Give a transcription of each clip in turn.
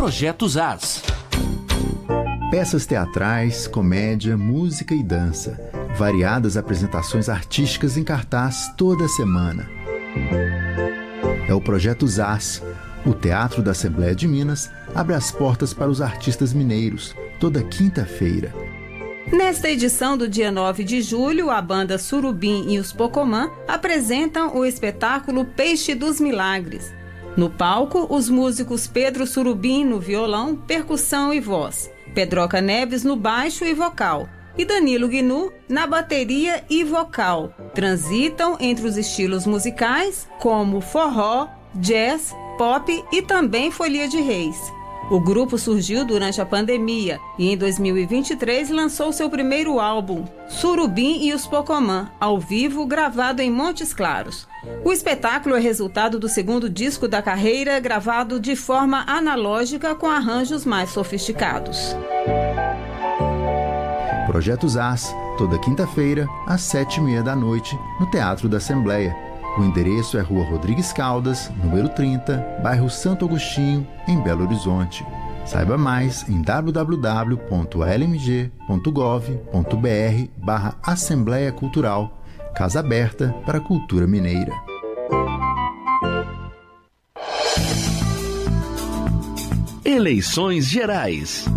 Projetos AS. Peças teatrais, comédia, música e dança. Variadas apresentações artísticas em cartaz toda semana. É o Projetos AS. O Teatro da Assembleia de Minas abre as portas para os artistas mineiros, toda quinta-feira. Nesta edição do dia 9 de julho, a banda Surubim e os Pocomã apresentam o espetáculo Peixe dos Milagres. No palco, os músicos Pedro Surubim no violão, percussão e voz, Pedroca Neves no baixo e vocal e Danilo Guinu na bateria e vocal. Transitam entre os estilos musicais como forró, jazz, pop e também folia de reis. O grupo surgiu durante a pandemia e em 2023 lançou seu primeiro álbum, Surubim e os Pocomã, ao vivo, gravado em Montes Claros. O espetáculo é resultado do segundo disco da carreira, gravado de forma analógica com arranjos mais sofisticados. Projetos AS, toda quinta-feira, às 7h30 da noite, no Teatro da Assembleia. O endereço é Rua Rodrigues Caldas, número 30, bairro Santo Agostinho, em Belo Horizonte. Saiba mais em www.lmg.gov.br/Assembleia Cultural, Casa Aberta para a Cultura Mineira. Eleições Gerais.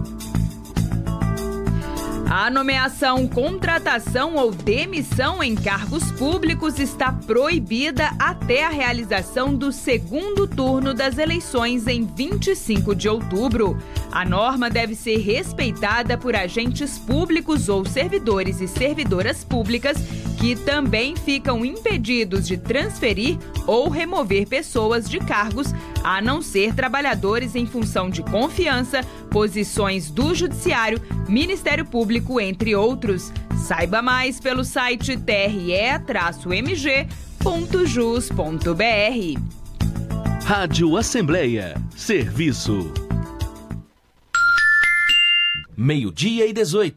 A nomeação, contratação ou demissão em cargos públicos está proibida até a realização do segundo turno das eleições em 25 de outubro. A norma deve ser respeitada por agentes públicos ou servidores e servidoras públicas que também ficam impedidos de transferir ou remover pessoas de cargos, a não ser trabalhadores em função de confiança, posições do Judiciário, Ministério Público, entre outros. Saiba mais pelo site tre-mg.jus.br. Rádio Assembleia. Serviço. 12:18.